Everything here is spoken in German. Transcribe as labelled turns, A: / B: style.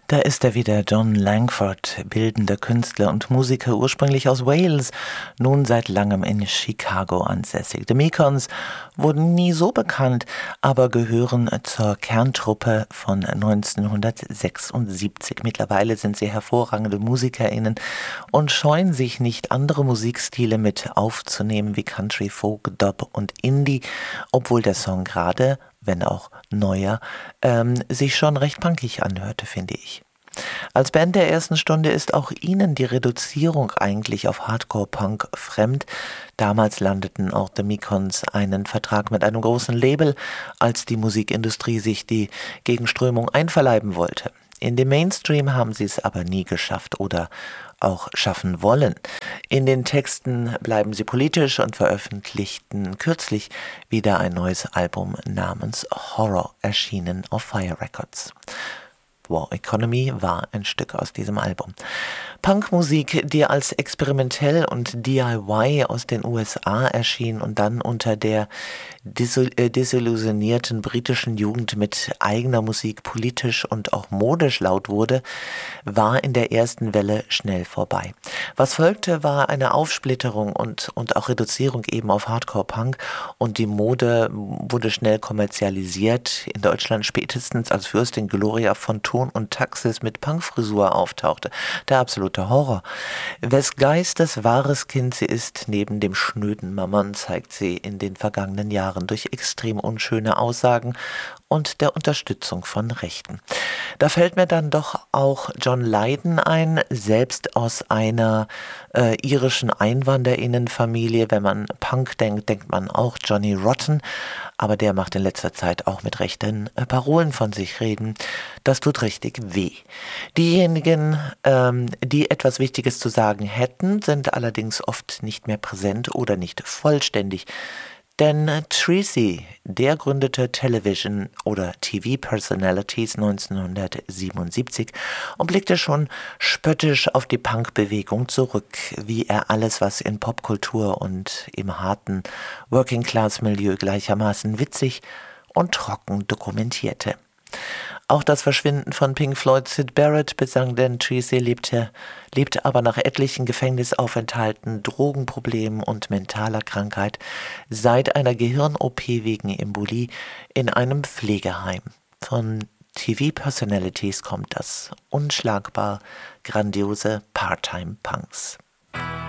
A: Da ist er wieder, Jon Langford, bildender Künstler und Musiker, ursprünglich aus Wales, nun seit langem in Chicago ansässig. The Mekons wurden nie so bekannt, aber gehören zur Kerntruppe von 1976. Mittlerweile sind sie hervorragende MusikerInnen und scheuen sich nicht, andere Musikstile mit aufzunehmen wie Country, Folk, Dub und Indie, obwohl der Song gerade, wenn auch neuer, sich schon recht punkig anhörte, finde ich. Als Band der ersten Stunde ist auch ihnen die Reduzierung eigentlich auf Hardcore-Punk fremd. Damals landeten auch The Mekons einen Vertrag mit einem großen Label, als die Musikindustrie sich die Gegenströmung einverleiben wollte. In den Mainstream haben sie es aber nie geschafft oder auch schaffen wollen. In den Texten bleiben sie politisch und veröffentlichten kürzlich wieder ein neues Album namens Horror, erschienen auf Fire Records. War Economy war ein Stück aus diesem Album. Punkmusik, die als experimentell und DIY aus den USA erschien und dann unter der desillusionierten britischen Jugend mit eigener Musik politisch und auch modisch laut wurde, war in der ersten Welle schnell vorbei. Was folgte, war eine Aufsplitterung und auch Reduzierung eben auf Hardcore-Punk und die Mode wurde schnell kommerzialisiert. In Deutschland spätestens als Fürstin Gloria von Thurn und Taxis mit Punkfrisur auftauchte. Der absolute Horror. Wes Geistes wahres Kind sie ist, neben dem schnöden Mammon, zeigt sie in den vergangenen Jahren durch extrem unschöne Aussagen und der Unterstützung von Rechten. Da fällt mir dann doch auch John Lydon ein, selbst aus einer irischen EinwanderInnenfamilie. Wenn man Punk denkt, denkt man auch Johnny Rotten, aber der macht in letzter Zeit auch mit rechten Parolen von sich reden. Das tut richtig weh. Diejenigen, die etwas Wichtiges zu sagen hätten, sind allerdings oft nicht mehr präsent oder nicht vollständig. Denn Treacy, der gründete Television oder TV Personalities 1977 und blickte schon spöttisch auf die Punkbewegung zurück, wie er alles, was in Popkultur und im harten Working-Class-Milieu gleichermaßen witzig und trocken dokumentierte. Auch das Verschwinden von Pink Floyd Syd Barrett besang, denn Treacy lebte aber nach etlichen Gefängnisaufenthalten, Drogenproblemen und mentaler Krankheit seit einer Gehirn-OP wegen Embolie in einem Pflegeheim. Von TV-Personalities kommt das unschlagbar grandiose Part-Time Punks.